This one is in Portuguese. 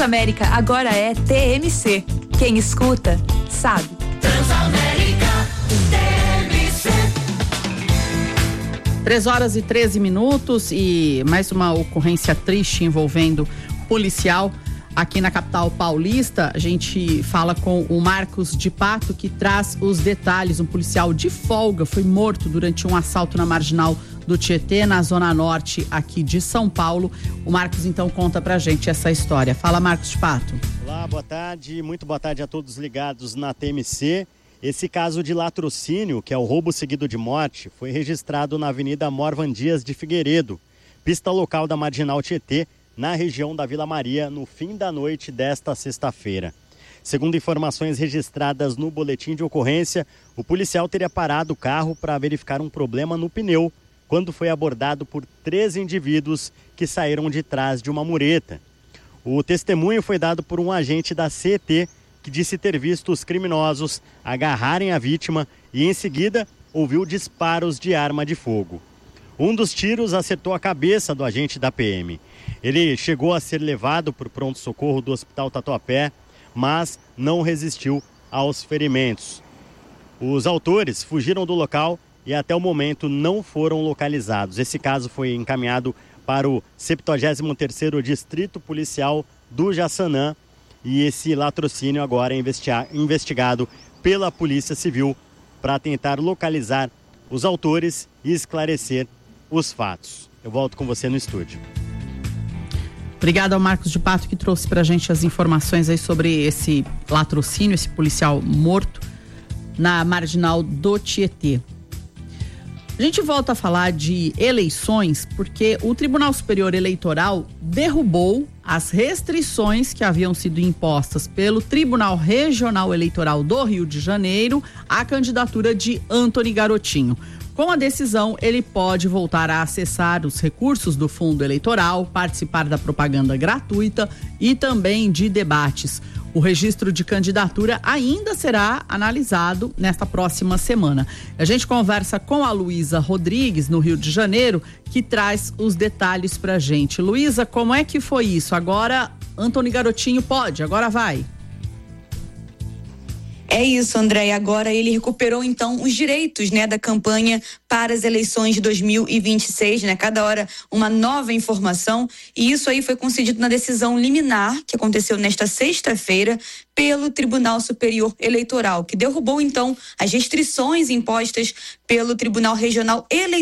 Transamérica agora é TMC. Quem escuta, sabe. Transamérica, TMC. 3h13 e mais uma ocorrência triste envolvendo policial aqui na capital paulista. A gente fala com o Marcos de Pato, que traz os detalhes. Um policial de folga foi morto durante um assalto na Marginal do Tietê, na zona norte aqui de São Paulo. O Marcos então conta pra gente essa história. Fala, Marcos de Pato. Olá, boa tarde, muito boa tarde a todos ligados na TMC. Esse caso de latrocínio, que é o roubo seguido de morte, foi registrado na Avenida Morvan Dias de Figueiredo, pista local da Marginal Tietê, na região da Vila Maria, no fim da noite desta sexta-feira. Segundo informações registradas no boletim de ocorrência, o policial teria parado o carro para verificar um problema no pneu, quando foi abordado por 3 indivíduos que saíram de trás de uma mureta. O testemunho foi dado por um agente da CET, que disse ter visto os criminosos agarrarem a vítima e, em seguida, ouviu disparos de arma de fogo. Um dos tiros acertou a cabeça do agente da PM. Ele chegou a ser levado para o pronto-socorro do Hospital Tatuapé, mas não resistiu aos ferimentos. Os autores fugiram do local e até o momento não foram localizados. Esse caso foi encaminhado para o 73º Distrito Policial do Jaçanã e esse latrocínio agora é investigado pela Polícia Civil para tentar localizar os autores e esclarecer os fatos. Eu volto com você no estúdio. Obrigada ao Marcos de Pato, que trouxe pra gente as informações aí sobre esse latrocínio, esse policial morto na Marginal do Tietê. A gente volta a falar de eleições porque o Tribunal Superior Eleitoral derrubou as restrições que haviam sido impostas pelo Tribunal Regional Eleitoral do Rio de Janeiro à candidatura de Antony Garotinho. Com a decisão, ele pode voltar a acessar os recursos do fundo eleitoral, participar da propaganda gratuita e também de debates. O registro de candidatura ainda será analisado nesta próxima semana. A gente conversa com a Luísa Rodrigues, no Rio de Janeiro, que traz os detalhes pra gente. Luísa, como é que foi isso? Agora, Antony Garotinho pode, agora vai. É isso, André. Agora ele recuperou, então, os direitos, da campanha para as eleições de 2026, Cada hora uma nova informação. E isso aí foi concedido na decisão liminar que aconteceu nesta sexta-feira pelo Tribunal Superior Eleitoral, que derrubou, então, as restrições impostas pelo Tribunal Regional Eleitoral